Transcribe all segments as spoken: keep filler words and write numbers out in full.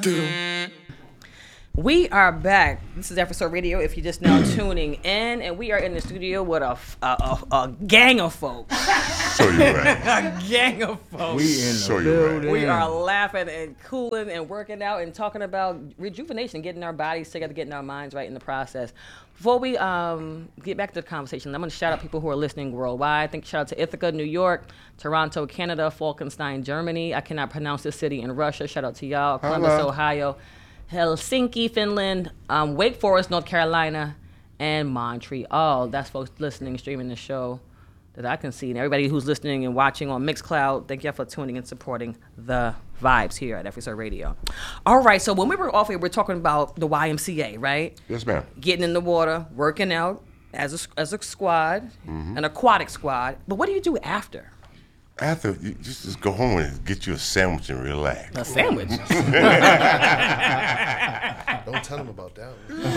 We are back. This is Episode Radio. If you're just now tuning in, and we are in the studio with a a, a, a gang of folks. So you're right. A gang of folks. We in the So you're right. We are laughing and cooling and working out and talking about rejuvenation, getting our bodies together, getting our minds right in the process. Before we um, get back to the conversation, I'm going to shout out people who are listening worldwide. Thank shout out to Ithaca, New York, Toronto, Canada, Falkenstein, Germany. I cannot pronounce this city in Russia. Shout out to y'all. Columbus, Hello. Ohio, Helsinki, Finland, um, Wake Forest, North Carolina, and Montreal. That's folks listening, streaming the show that I can see. And everybody who's listening and watching on Mixcloud, thank you for tuning and supporting the vibes here at Episode Radio. All right, so when we were off here, we we're talking about the Y M C A, right? Yes, ma'am. Getting in the water, working out as a, as a squad, Mm-hmm. an aquatic squad. But what do you do after? After, you just, just go home and get you a sandwich and relax. A sandwich. Don't tell them about that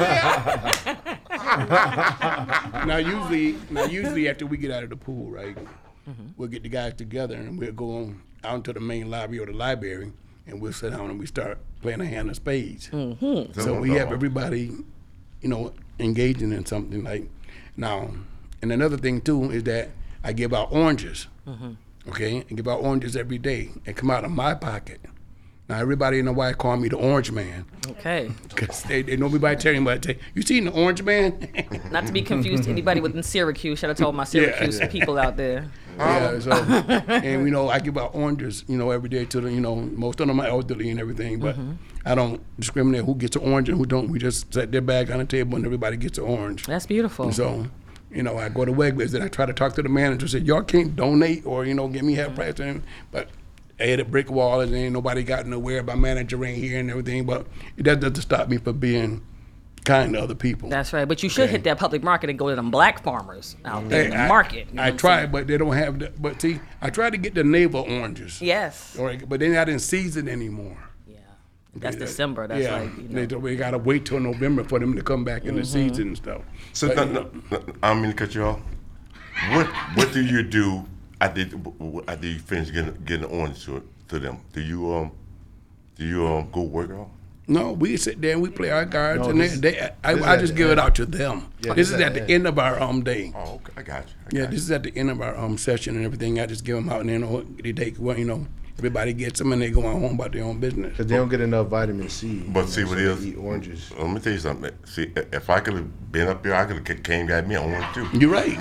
one. Now usually, now usually after we get out of the pool, right, mm-hmm. we'll get the guys together and we'll go on out into the main lobby or the library, and we'll sit down and we start playing a hand of spades. Mm-hmm. So we have everybody, you know, engaging in something like now. And another thing too is that I give out oranges. Mm-hmm. Okay, and give out oranges every day and come out of my pocket. Now everybody in the white call me the Orange Man. Okay. Because they, they know me by telling me, but you seen the Orange Man? Not to be confused to anybody within Syracuse. Shout out to all my Syracuse Yeah. people out there. Yeah, so, and you know, I give out oranges, you know, every day to the, you know, most of them are elderly and everything, but Mm-hmm. I don't discriminate who gets an orange and who don't. We just set their bag on the table and everybody gets an orange. That's beautiful. So, you know, I go to Wegmans and I try to talk to the manager, say, y'all can't donate or, you know, give me half Mm-hmm. price. And, but I hit a brick wall and ain't nobody got nowhere. My manager ain't here and everything, but it that doesn't stop me from being kind to other people. That's right. But you should Okay. hit that public market and go to them black farmers out there in the I, market. You know I what I'm tried, saying? but they don't have the, but see, I tried to get the navel oranges. Yes. Or, but then I didn't season anymore. Yeah. That's Okay, December. That's yeah, like, you know. they told me we gotta wait till November for them to come back in the Mm-hmm. season and stuff. So, But, no, you no, know, no, I don't mean to cut you off. What What do you do after, after you finish getting getting the orange to, to them? Do you um do you um go work out? no, we sit there and we play our cards, No, and this- they, they, I, this I is just at give the it end. out to them. Yeah, this this is at at the the end. end of our um day. Oh, okay, I got you. I Yeah, got this is at the end of our um session and everything. I just give them out, and then you know, they take well, you know, everybody gets them and they go on home about their own business. Because they don't get enough vitamin C. But you see know, what so it they is? Eat oranges. Let me tell you something. See, if I could have been up here, I could have came got me an orange too. You're right,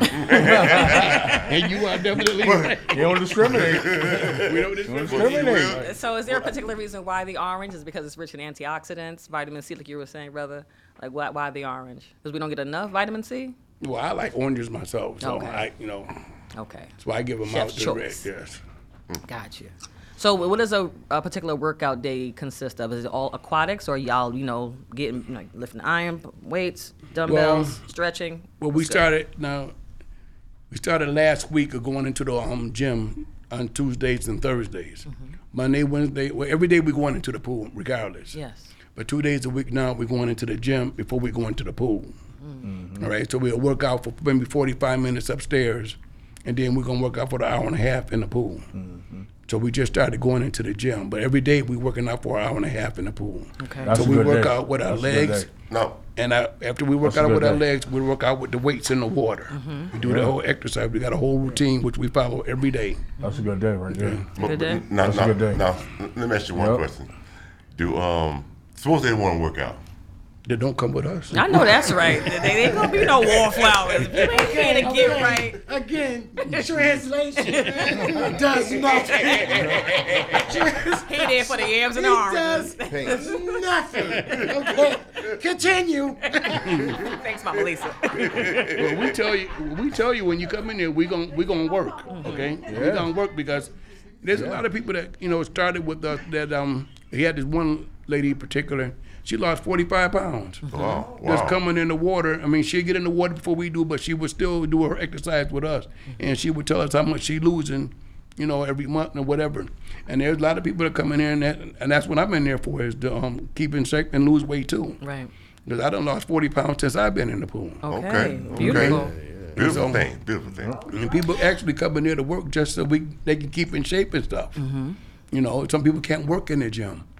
and you are definitely right. You don't discriminate. We don't discriminate. So is there a particular reason why the orange? Is it because it's rich in antioxidants, vitamin C, like you were saying, brother? Like, why, why the orange? Because we don't get enough vitamin C? Well, I like oranges myself, so Okay. I, you know, Okay. that's why I give them Chef's out direct. choice. Yes. Gotcha. So what does a, a particular workout day consist of? Is it all aquatics, or y'all, you know, getting like lifting iron, weights, dumbbells, Well, stretching? Well, we What's good? started now. We started last week of going into the um, gym on Tuesdays and Thursdays. Mm-hmm. Monday, Wednesday, well, every day we going into the pool, regardless. Yes. But two days a week now we're going into the gym before we go into the pool. Mm-hmm. All right, so we'll work out for maybe forty-five minutes upstairs, and then we're gonna work out for the hour and a half in the pool. Mm-hmm. So we just started going into the gym, but every day we working out for an hour and a half in the pool. Okay. That's so a we good work day. out with our That's a good legs. day. No, And I, after we work That's a out good with our day. legs, we work out with the weights in the water. Mm-hmm. We do the whole exercise. We got a whole routine which we follow every day. That's a good day right there. but, Good day. but now, That's a now, good day. now, let me ask you one Yep. question. Do um suppose they want to work out? They don't come with us. I know that's right. They ain't gonna be no wallflowers. You ain't here to get right. Again, translation does nothing. He there for the yams and He the oranges. does nothing. Okay, continue. Thanks, Mama Lisa. Well, we tell you, we tell you when you come in here, we gon' we gonna work. Okay, we gonna work because there's a lot of people that you know started with us. That um, he had this one lady in particular. She lost forty-five pounds. Wow, Just wow. coming in the water. I mean, she'd get in the water before we do, but she would still do her exercise with us. And she would tell us how much she losing, you know, every month or whatever. And there's a lot of people that come in here, and, that, and that's what I'm in there for, is to um, keep in shape and lose weight too. Right. Because I done lost forty pounds since I've been in the pool. Okay. Okay, Beautiful. okay. Beautiful So- thing, beautiful thing. And people actually come in here to work just so we they can keep in shape and stuff. You know, some people can't work in the gym.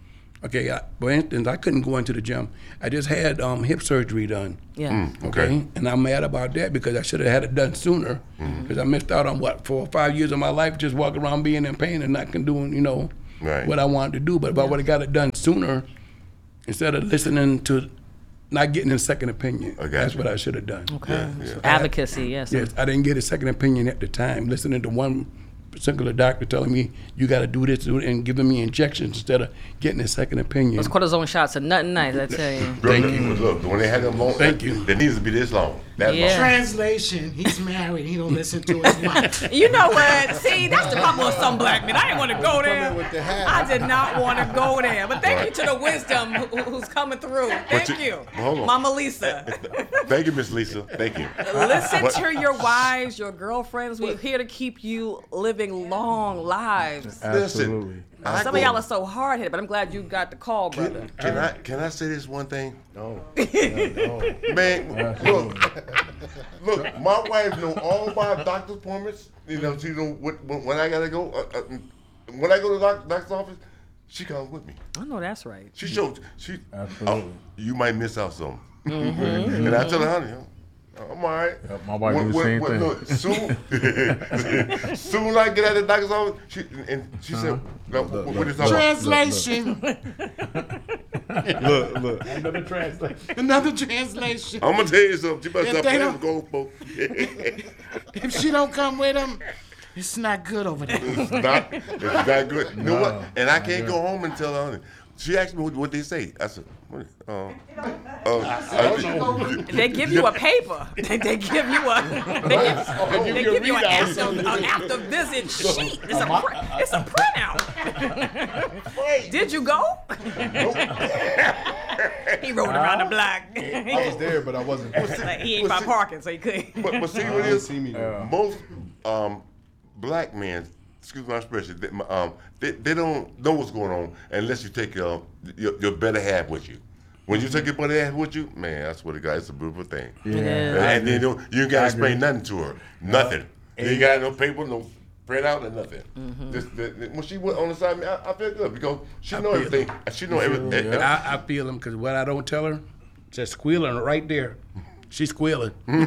Okay, I, for instance, I couldn't go into the gym. I just had um, hip surgery done. Yeah. Mm, Okay. okay. And I'm mad about that because I should have had it done sooner. Because I missed out on what four or five years of my life just walking around being in pain and not can doing you know Right. what I wanted to do. But if I would have got it done sooner, instead of listening to, not getting a second opinion, I got that's you. what I should have done. Okay. Yeah, yeah. Advocacy, yes. Yes, I didn't get a second opinion at the time. Listening to one particular doctor telling me you got to do this do it, and giving me injections instead of getting a second opinion. Those cortisone shots are nothing nice, I tell you. Thank you. Look, when they had them long, Thank you. They needs to be this long. That Yeah. long. Translation: he's married. He don't listen to his wife. You know what? See, that's the problem with some black men. I didn't want to go there. with the hat. I did not want to go there. But thank you to the wisdom who, who's coming through. Thank you- you, hold on. Mama Lisa. Thank you, Miss Lisa. Thank you. Listen What- to your wives, your girlfriends. We're here to keep you living long lives. Absolutely. I Some go- of y'all are so hard headed, but I'm glad you got the call, brother. Can I can I say this one thing? No. no. Man, look, look, my wife know all my doctor's appointments. You know, she know what, when, when I gotta go. Uh, uh, when I go to the doc, doctor's office, she comes with me. I know that's right. She shows she. Absolutely. Oh, you might miss out something. Mm-hmm. And I tell her, honey, I'm all right. Yep, my wife do the same thing. Look, soon, soon I get out of the doctor's office, she, and she said, no, what, what is that? Translation. Look, look. Another translation. Another translation. I'm gonna tell you something. She better If stop they playing don't- with gold, folks. If she don't come with him, it's not good over there. It's not, it's not good. You know what? And I can't go home and tell her, honey. She asked me what, what they say. I said, what, uh, uh, I, They give you a paper. They, they give you a. They give, they give you an after, an after visit sheet. It's a pr- it's a printout. Did you go? He rode around the block. I was there, but I wasn't. Like, he ain't by parking, so he couldn't. but, but see what it didn't is? see me there. Most um, black men, excuse my expression, they, um, they, they don't know what's going on unless you take your, your your better half with you. When you take your better half with you, man, I swear to God, it's a beautiful thing. Yeah. And, and then you, don't- you ain't got to explain nothing to her. Nothing. You ain't got no paper, no print out, or nothing. This, the, the- when she went on the side of me, I, I feel good because she know feel everything. She know everything. And I, I feel them because what I don't tell her, just squealing right there. She's squealing. But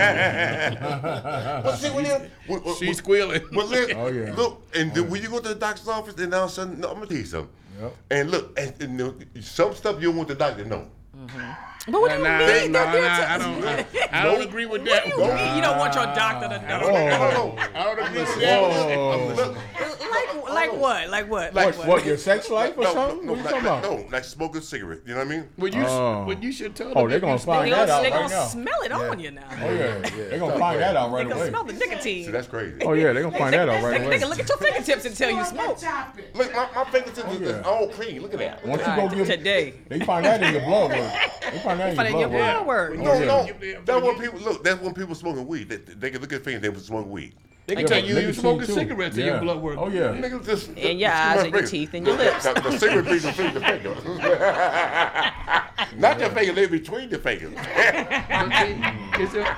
see, when you, when, when, She's squealing. But look, Oh, yeah. look, and then when you go to the doctor's office, and all of a sudden, no, I'm gonna tell you something. Yep. And look, and, and, the- some stuff you don't want the doctor to know. But what do you Nah, mean? nah, They're- nah, they're I t- don't. I, I don't agree with What that. do you mean you don't want your doctor to know? No, no, no. I don't agree with that. Whoa. Look, Like, like what? Like what? What, Like what, your sex life or no, something? no, What you like, talking about? no, like smoking a cigarette. You know what I mean? When you, Oh. when you should tell Oh, them they're if gonna you find They that gonna, out they right gonna now. smell it on you now. Oh, yeah. They're going to find that out They right can away. smell the nicotine. See, that's crazy. Oh, yeah, they're going to find that out right They away. can look at your fingertips and tell you smoke. Look, my, my fingertips is yeah. all clean. Look at that. Once you All go right, give, today. they find that in your blood work. They find that in Find your in your blood blood work. work. No, Oh, no. yeah. That's when people look. That's when people smoking weed. They, they can look at fingers. They was smoking weed. They can Yeah, tell but you you nicotine smoking too. cigarettes in Yeah. your blood work. Oh, yeah. Niggas just In your just eyes my and your finger. teeth and your lips. The, the cigarette be between the fingers. Not your finger, they between the fingers. It's a-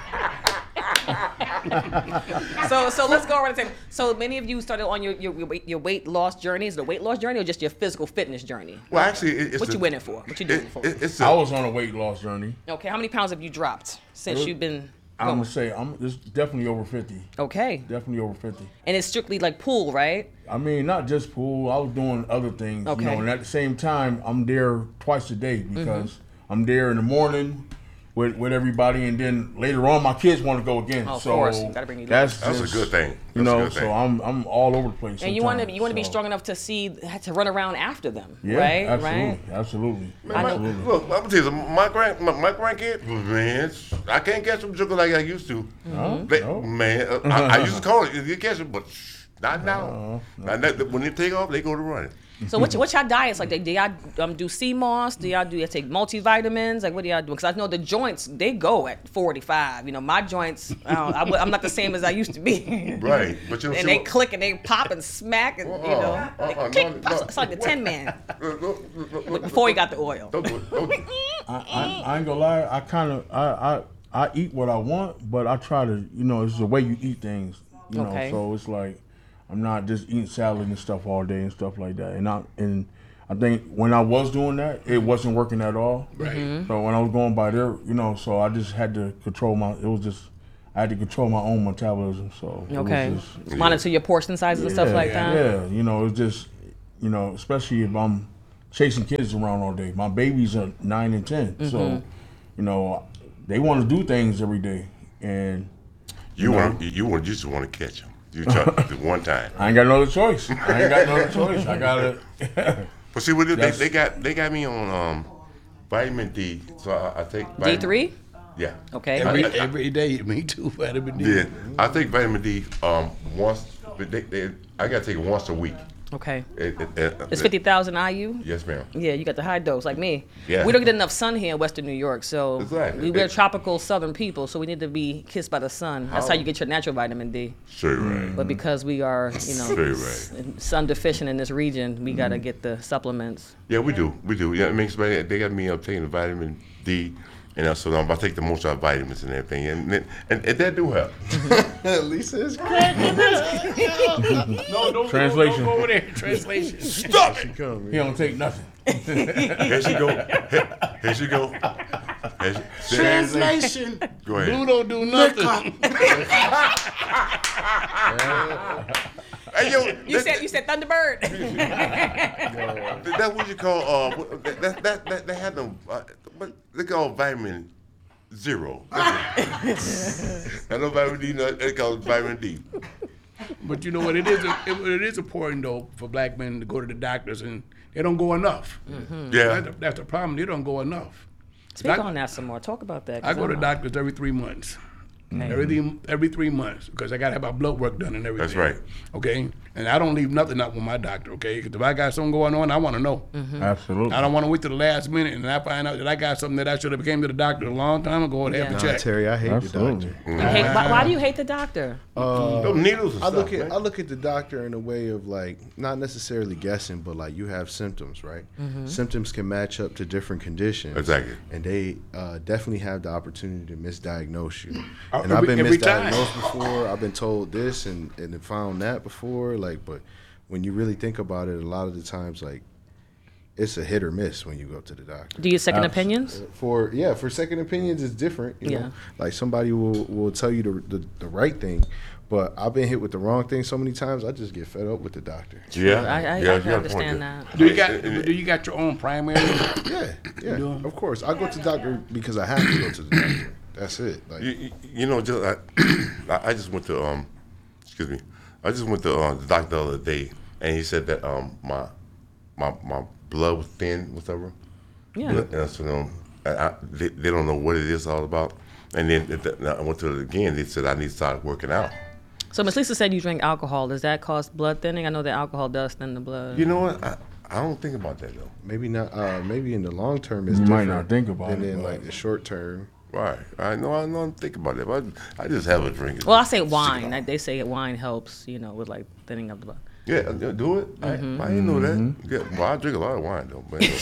So, so let's go around the table. So many of you started on your your, your, weight, your weight loss journey. Is it a weight loss journey or just your physical fitness journey? Well, actually, it, it's What a, you winning for? What you doing it, for? it, it's I a, was on a weight loss journey. Okay, how many pounds have you dropped since you've been I'm going? going to say, I'm it's definitely over fifty. Okay, Definitely over fifty. and it's strictly like pool, right? I mean, not just pool. I was doing other things, Okay. you know. And at the same time, I'm there twice a day because I'm there in the morning with, with everybody, and then later on, my kids want to go again. Oh, of so course. You gotta bring your that's That's a just, good thing. You That's a know, good so thing. I'm I'm all over the place. And you want to sometimes, you want to be so. strong enough to see to run around after them, Yeah, right? absolutely, Right. absolutely, Man, my, absolutely. look, I'm gonna tell you something. My grand, my, my grandkid, man, I can't catch them joking like I used to. No, They- no. Man, uh, I, I used to call it. You catch them, but not now. Not that- when they take off, they go to running. So what's what's your diets like? Do y'all um, do C M O S? Do y'all do y'all take multivitamins? Like what do y'all do? Because I know the joints they go at forty-five. You know my joints. I don't, I, am not the same as I used to be. Right, but you know, And see they what- click and they pop and smack and you know Uh-uh, they uh-uh, click, no, pop. no. It's like the Tin Man Look, look, look, look, look, before he got the oil. Don't do it. Don't do it. I, I, I ain't gonna lie. I kind of I, I I eat what I want, but I try to, you know, it's the way you eat things, you Okay. know. So it's like I'm not just eating salad and stuff all day and stuff like that. And I and I think when I was doing that, it wasn't working at all. Right. Mm-hmm. So when I was going by there, you know, so I just had to control my. It was just I had to control my own metabolism. So it was Okay. just- Monitor your portion sizes and stuff yeah, like that. Yeah, you know, it's just, you know, especially if I'm chasing kids around all day. My babies are nine and ten, Mm-hmm. so you know, they want to do things every day, and You want you want you just want to catch them. You try to one time. I ain't got no other choice. I ain't got no other choice. I gotta. But see, what they, they, That's- they got they got me on um, vitamin D, so I, I take D vitamin, three. Yeah. Okay. Every, I- I- every day, me too, vitamin D. Yeah, I take vitamin D um once. But they, they, I gotta take it once a week. Okay. It, it, it, It's fifty thousand I U. Yes, ma'am. Yeah, you got the high dose like me. Yeah. We don't get enough sun here in Western New York, so Exactly. we, we're It- tropical southern people, so we need to be kissed by the sun. That's how you get your natural vitamin D. Sure, right. But because we are, you know, Very s- right. sun deficient in this region, we got to get the supplements. Yeah, we do. We do. Yeah, it makes they they got me up taking the vitamin D, and uh, so I'm about to take the most of our vitamins and everything, and and, and, and that do help. Lisa is cracking. No, don't, Translation. Don't go over there. Translation. Stop it! He don't take nothing. Here she go. Here, here she go. Here she, Translation. go Blue ahead. don't do nothing. Hey, yo, You that, said you said Thunderbird. that's what you call uh what- that that that, that they had them uh, what they call vitamin zero. I know vitamin D. No, they call it vitamin D. But you know what? It is it, it is important though for black men to go to the doctors, and they don't go enough. Yeah. That's, the, that's the problem. They don't go enough. Speak Doc- on that some more. Talk about that. I 'cause go to I'm- doctors every three months. Okay. Every every three months because I gotta have my blood work done and everything. That's right. Okay, and I don't leave nothing up with my doctor. Okay, because if I got something going on, I want to know. Absolutely. I don't want to wait till the last minute and I find out that I got something that I should have came to the doctor a long time ago and Yeah. have Nah, to check. Terry, I hate Absolutely. the doctor. You hate- why, why do you hate the doctor? Them needles and I look stuff, at man. I look at the doctor in a way of like not necessarily guessing, but like you have symptoms, right? Symptoms can match up to different conditions. Exactly. And they uh, definitely have the opportunity to misdiagnose you. Uh, And I've every- been every time. misdiagnosed before. I've been told this and and found that before. Like, but when you really think about it, a lot of the times, like it's a hit or miss when you go to the doctor. Do you second Abs- opinions? For yeah, for second opinions, it's different. You Yeah. know, like somebody will will tell you the, the the right thing, but I've been hit with the wrong thing so many times. I just get fed up with the doctor. Yeah. I, I, yeah, I you can got a point understand there. that. Do you got And- and- do you got your own primary? Yeah, yeah, of course. I go to the doctor because I have to go to the doctor. That's it. Like, You, you- you know, just I, I I just went to um, excuse me, I just went to uh, the doctor the other day, and he said that um my my my blood was thin, whatever. Yeah. And so um, I, I, they, they don't know what it is all about. And then it- it- I went to it again. They said I need to start working out. So Miss Lisa said you drink alcohol. Does that cause blood thinning? I know that alcohol does thin the blood. You know what? I, I don't think about that though. maybe not. Uh, maybe in the long term, it's You might different not think about than it, in but- like the short term. Right. I know. I don't think about that. But I, I just have a drink. Well, I say wine. Like they say wine helps, you know, with like thinning of the blood. Yeah, uh, do it. I, I didn't know that. Yeah, well, I drink a lot of wine though. But,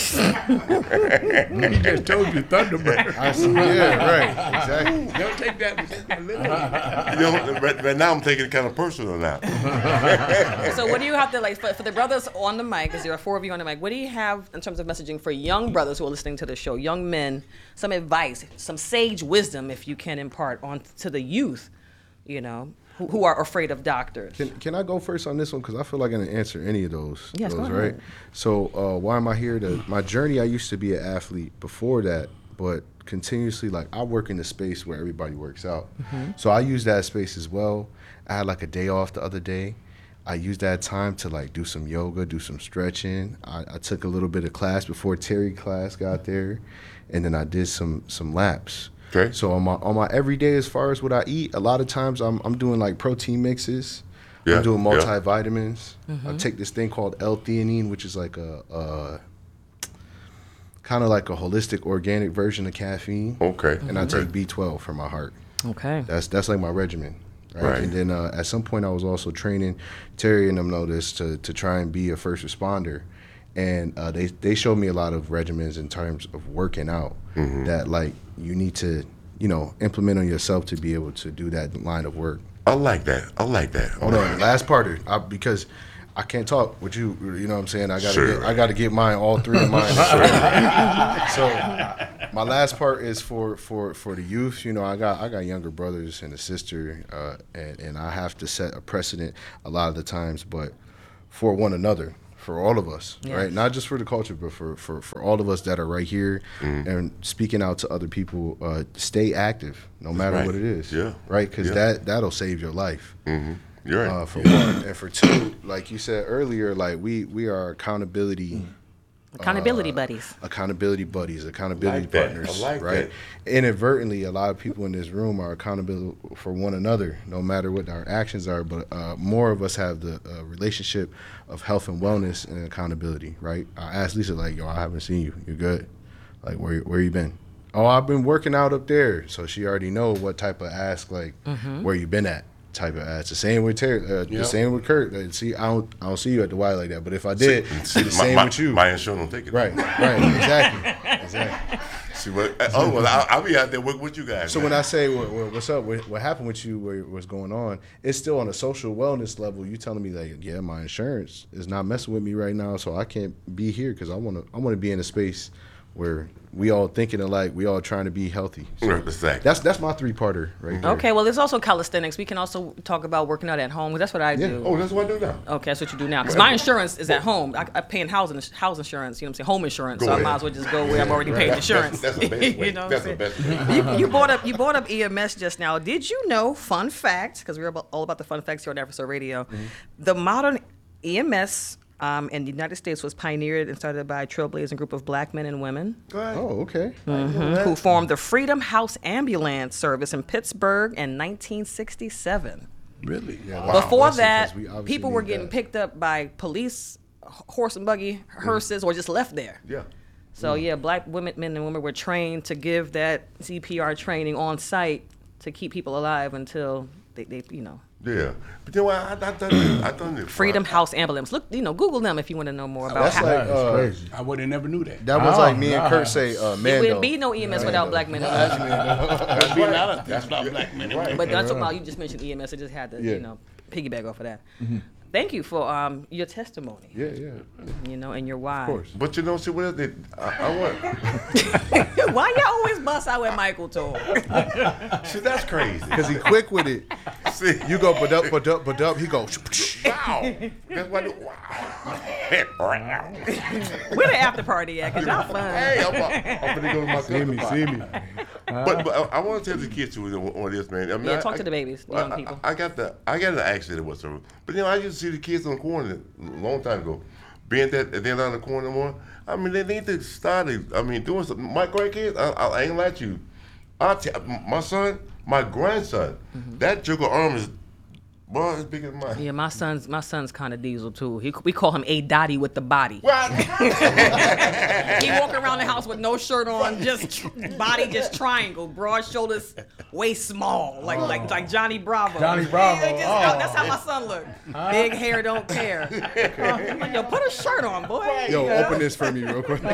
He just told you Thunderbird. I see, yeah, right, exactly. Don't take that. Take that literally. you know, but, but now I'm taking it kind of personal now. So what do you have to like for, for the brothers on the mic? Because there are four of you on the mic. What do you have in terms of messaging for young brothers who are listening to the show, young men? Some advice, some sage wisdom, if you can impart on to the youth, you know, who, who are afraid of doctors. Can, can I go first on this one? Because I feel like I can answer any of those. Yes, go those, ahead. right? So uh, why am I here? To my journey, I used to be an athlete before that, but continuously, like I work in the space where everybody works out. Mm-hmm. So I use that space as well. I had like a day off the other day. I used that time to like do some yoga, do some stretching. I, I took a little bit of class before Terry class got there, and then I did some some laps. Okay. So on my on my everyday, as far as what I eat, a lot of times I'm I'm doing like protein mixes. Yeah, I'm doing yeah. multivitamins. Mm-hmm. I take this thing called L-theanine, which is like a, a kind of like a holistic organic version of caffeine. Okay. And I take B twelve for my heart. Okay. That's that's like my regimen. Right. Right. And then uh, at some point I was also training Terry and them know this to to try and be a first responder. And uh, they they showed me a lot of regimens in terms of working out Mm-hmm. that like you need to, you know, implement on yourself to be able to do that line of work. I like that. I like that. Hold on, last part of I, because I can't talk with you. You know what I'm saying? I gotta Sure. get I gotta get mine, all three of mine. So my last part is for, for, for the youth. You know, I got I got younger brothers and a sister, uh, and and I have to set a precedent a lot of the times, but for one another. For all of us, Yes. right? Not just for the culture, but for, for, for all of us that are right here and speaking out to other people. Uh, stay active, no matter Right. what it is. Yeah. Right? Because Yeah. that, that'll save your life. Mm-hmm. You're right. Uh, for one. And for two, like you said earlier, like we, we are accountability Accountability uh, buddies. accountability buddies, accountability Like that. partners, I like right? Inadvertently, a lot of people in this room are accountable for one another, no matter what our actions are. But uh, more of us have the uh, relationship of health and wellness and accountability, right? I asked Lisa, like, "Yo, I haven't seen you. You good? Like, where where you been? Oh, I've been working out up there." So she already know what type of ask, like, where you been at. Type of ass. The same with Terry. Uh, The Yep. same with Kurt. Like, see, I don't, I don't see you at the Y like that. But if I did, See, the my, same my, with you. My insurance don't take it. Right, right, exactly, exactly. See, what, oh, well, I'll, I'll be out there with, with you guys. So man. when I say what, what- what's up, what, what happened with you, what, what's going on, it's still on a social wellness level. You telling me like, yeah, my insurance is not messing with me right now, so I can't be here because I want to. I want to be in a space where we all thinking alike, we all trying to be healthy. So Right, exactly. that's that's my three parter right there. Okay, well, there's also calisthenics. We can also talk about working out at home. That's what I Yeah. do. Oh, that's what I do now. Okay, that's what you do now. Because my insurance is at home. I, I'm paying housing house insurance. You know what I'm saying? Home insurance. Go so ahead. I might as well just go where I'm already Right. paying That's- insurance. That's, that's the best way. you know what that's I'm the saying? best way. you, you brought up you brought up E M S just now. Did you know? Fun fact, because we're about, all about the fun facts here on Episode Radio. Mm-hmm. The modern E M S um, in the United States was pioneered and started by a trailblazing group of black men and women Go ahead. Oh, okay. who formed the Freedom House Ambulance Service in Pittsburgh in nineteen sixty-seven. Really? Yeah, that's Before blessing, that, 'cause we obviously people were need getting that. picked up by police, h- horse and buggy, hearses, or just left there. Yeah. So yeah, black women, men and women were trained to give that C P R training on site to keep people alive until they, they you know. Yeah. But you know what? I, I done it. I done it. Freedom House Ambulance. Look, you know, Google them if you want to know more about That's how. like That's uh, crazy. I would have never knew that. that was Oh, like me and nah. Kurt say, uh, There Mando. wouldn't be no E M S without black men and women. That'd be another thing about black men and women. But that's about you just mentioned E M S. I just had to Yeah. you know piggyback off of that. Thank you for um your testimony. Yeah, yeah, You know, and your why. of course. But you know, see what else they, I, I want. Why y'all always bust out with Michael told? See, that's crazy. Because he quick with it. See, You go, but up, but up, but up. He go. wow. That's what I do. Wow. Where the after party at? Cause y'all fun. Hey, I'm, I'm gonna go to my See me, see me. But, but I, I want to tell the kids too on, on this, man. I mean, Yeah, I- talk I- to the babies, well, young I- people. I, I got the I got an accident whatsoever. But you know, I used to see the kids on the corner a long time ago, being that they're not on the corner anymore. I mean, they need to start. it- I mean, doing something. My grandkids, I, I ain't like you. I t- my son, my grandson, that jiggle arm is, boy, it's bigger than mine. Yeah, my son's my son's kind of diesel too. He, we call him A Dotty with the body. What? He walk around the house with no shirt on, just tr- body just triangle, broad shoulders, waist small, like like like Johnny Bravo. Johnny Bravo, He just- oh. That's how my son look. Big hair, don't care. I'm like, yo, put a shirt on, boy. Yo, open this for me real quick.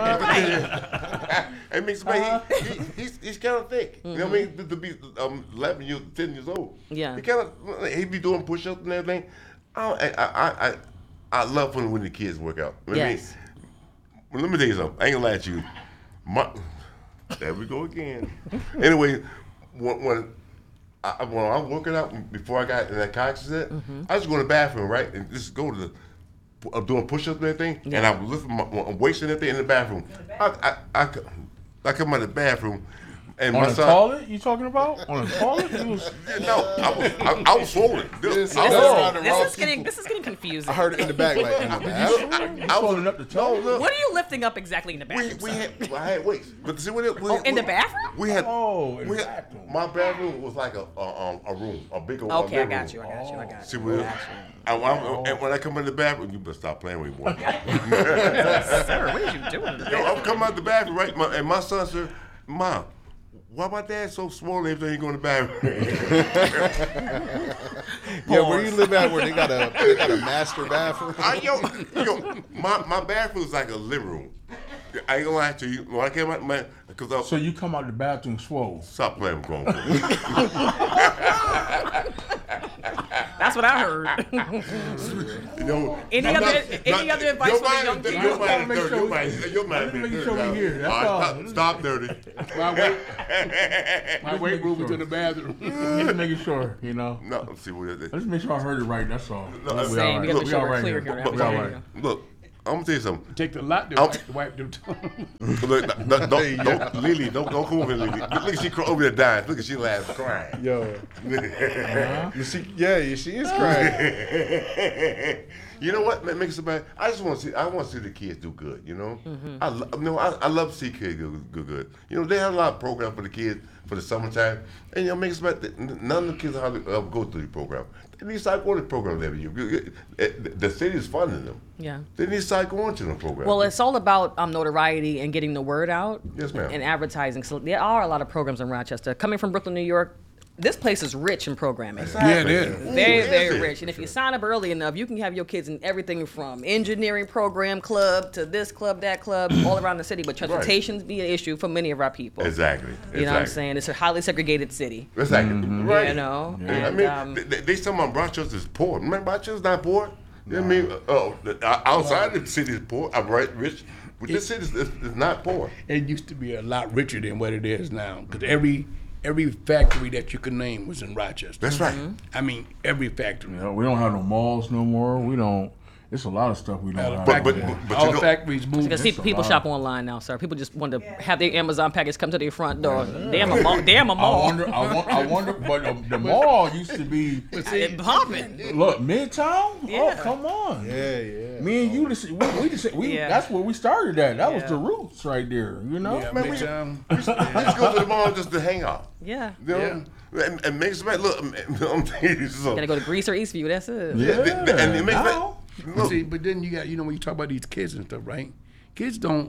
It makes me, he, he, he's, he's kind of thick. You know what I mean? To, to be um, eleven years, ten years old. Yeah. He kind of, he be doing push-ups and everything. I, I, I, I, I love when, when the kids work out. You know what I mean? Yes. Well, let me tell you something. I ain't gonna lie to you. My, there we go again. Anyway, when, when, I, when I was working out before I got in that car accident, I just go to the bathroom, right, and just go to the, I'm doing push-ups and everything, and I'm lifting my, I'm wasting everything in the bathroom. I, I, I, I come out of the bathroom, and On my the son. toilet? You talking about? On the toilet? You was, No, I was, I, I was swollen. This, I This was, is, this is getting this is getting confusing. I heard it in the back, like, in the bathroom? I, you I was swollen up the no, toilet? look. What are you lifting up exactly in the We, bathroom? we son? had well, I had weights, but see what it, we, Oh, in we, the bathroom? We had Oh, in we the had, bathroom. my bathroom was like a a, um, a room, a big old. Okay, I living got you. I room. got you. I got you. See what? it- I, I, and when I come in the bathroom, you better stop playing with me, boy. Sir, what are you doing? Yo, I'm coming out the bathroom, right? My, and my son said, "Mom, why my dad so swollen every time he go in the bathroom?" Yeah, where you live at where they got a they got a master bathroom? I, yo, yo, my, my bathroom is like a living room. I ain't gonna lie to you. When I came out, man, because I so you come out the bathroom swole. stop playing with grown people. That's what I heard. Don't- Any I'm other- not- any not- other advice your for the mind young is- people? Your mind Make is dirty. sure Your we- mind, your mind Make is sure we dirty. hear. That's All all. right, stop, stop dirty. My weight, my weight room is in the bathroom. Just making sure, you know. No, let's see what it is. Let's make sure I heard it right. That's all. No, we I'm all saying, we gotta right. make sure all we're right clear here. here. We all There right. you go. Look, I'm gonna tell you something. Take the lot to I'll- wipe, wipe them tongue. Look, don't, don't, don't, Lily, don't, don't come over here, Lily. Look, look, she cr- over there dying. Look at she laughing, crying. Yo, Uh-huh. she, yeah, she is crying. You know what? Make somebody. I just want to see. I want to see the kids do good. You know. I lo- no. I, I love to see kids do, do good. You know, they have a lot of programs for the kids for the summertime, and you know, make somebody. None of the kids how to uh, go through the program. They need to start going to programs every year. You- it- The city is funding them. Yeah. They need to start going to the program. Well, it's all about um, notoriety and getting the word out. Yes, ma'am. And advertising. So there are a lot of programs in Rochester. Coming from Brooklyn, New York, this place is rich in programming. Yeah, it is. Very, Ooh, very is it? rich. And if you sign up early enough, you can have your kids in everything from engineering program club to this club, that club, all around the city. But transportation's be an issue for many of our people. Exactly. You know what I'm saying? It's a highly segregated city. Exactly. Right. You know? Yeah, I And, mean, um, they, they, they talking about Rochester's poor. Remember, Rochester's not poor. You know what I mean? Oh, uh, outside of the city is poor. I'm right, rich. But this city is, is, is not poor. It used to be a lot richer than what it is now. Because every every factory that you could name was in Rochester. That's right. I mean, every factory. You know, we don't have no malls no more. We don't. It's a lot of stuff we don't have. But- but- anymore. but- All you the know- factories moved. Because It's a people lot. shop online now, sir. People just want to have their Amazon package come to their front door. Damn a mall. Damn a I mall. wonder. I, wa- I wonder. But the, the mall used to be. It popping. Look, Midtown. Yeah. Oh, come on. Yeah, yeah. Me and you, just, we, we just, we, Yeah. that's where we started at. That was Yeah. the roots right there. You know. Yeah, Man, big we- time. Just go to the mall just to hang out. Yeah. You know? And, and make somebody look. I'm telling you so. Gotta go to Greece or Eastview. That's it. Yeah, they- they- and it makes now. me- But see, but then you got, you know, when you talk about these kids and stuff, right? Kids don't,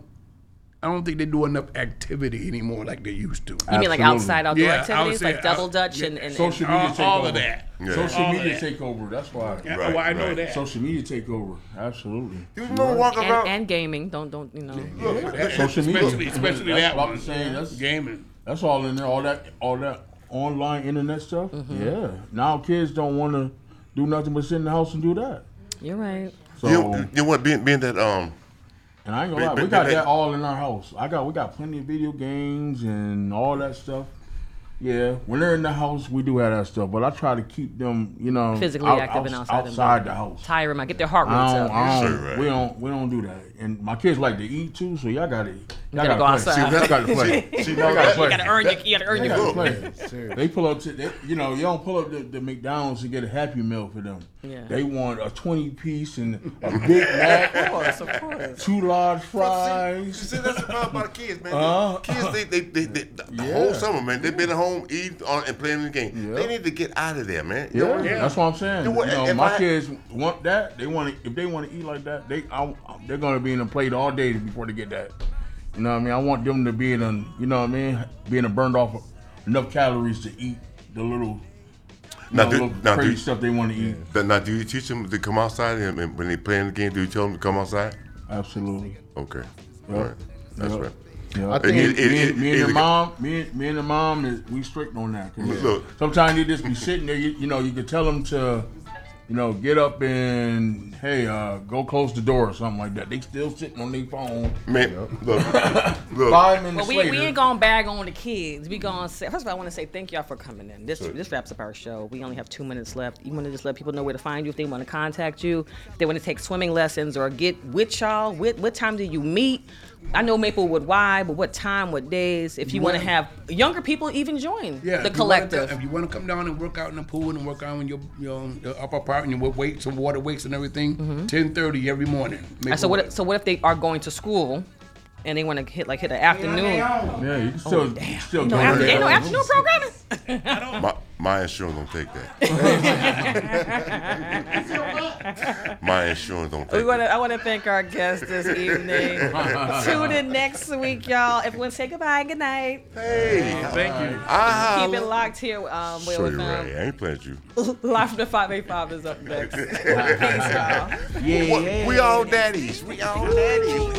I don't think they do enough activity anymore like they used to. You mean like Absolutely. outside outdoor Yeah, I would activities, say like double out- dutch yeah, and, and, Social and media All, take all over. of that. Yeah. Social All of media that. take over. That's why. Yeah, Right, oh, I know right. that. Social media take over. Absolutely. You know, walk and, around. and gaming. Don't don't you know? Look, That- Social media. especially, especially That's that what I'm one. saying. That's Gaming. That's all in there. All that. All that online internet stuff. Yeah. Now kids don't want to do nothing but sit in the house and do that. You're right. So. you, you know what? Being, being that um, And I ain't gonna lie, But- we but got they- that all in our house. I got we got plenty of video games and all that stuff. Yeah, when they're in the house, we do have that stuff. But I try to keep them, you know, Physically out- active and outs- outside. outside the house. Tire them out. Get their heart rates I don't, up. I don't, Sure, right. we don't, we don't do that. And my kids like to eat too, so y'all gotta, y'all gotta gotta go play. outside. Y'all gotta play. see, Y'all now gotta that- play. You gotta earn your. You gotta earn They your. gotta play. They pull up to, they, you know, you don't pull up to the McDonald's to get a Happy Meal for them. Yeah. They want a twenty piece and a Big Mac, Of course, of course. two large You fries. see, that's the problem about the kids, man. Uh, kids, they, they, they, they the Yeah. whole summer, man, they've been at home eating on, and playing the game. Yeah. They need to get out of there, man. You Yeah, know? that's what I'm saying. You know You what, know, if my I- kids want that. They want to. If they want to eat like that, they I, they're gonna be in a plate all day before they get that. You know what I mean? I want them to be in a, you know what I mean, being a burned off enough calories to eat the little, you Now, know, do- little now, crazy do- stuff they want to eat. But now, do you teach them to come outside and, and when they playing the game? Do you tell them to come outside? Absolutely. Okay, Yep. all right, that's Yep. right. Yeah. I think me, it- it- me, it- me and it- the mom, me, and- me and the mom, is, we strict on that. 'Cause Look. sometimes they just be sitting there. You, you know, you could tell them to, you know, get up and hey, uh, go close the door or something like that. They still sitting on their phone. Man, look, look. Five minutes Well, we, later. we ain't gonna bag on the kids. We gonna say first of all, I want to say thank y'all for coming in. This this wraps up our show. We only have two minutes left. You want to just let people know where to find you if they want to contact you, if they want to take swimming lessons or get with y'all. What what time do you meet? I know Maplewood Y, but what time, what days? If you want to When- have younger people even join Yeah, the if you wanna collective. co- if you want to come down and work out in the pool and work out in your your, your upper part and your weights and water weights and everything, ten thirty every morning. And Uh, so what? So what if they are going to school and they want to hit like hit an afternoon? Yeah, you can still, you can still No, go after, there. ain't no afternoon programming. My, my insurance don't take that. My insurance don't We take want that. to. I want to thank our guests this evening. Tune in next week, y'all. Everyone, say goodbye. Good night. Hey, Thank you. ah, Keep it locked here. Um, Sorry, with Ray, I ain't playing with you. um, Live from the five eighty-five is up next. Peace, y'all. Yeah, What- we all daddies. We all daddies.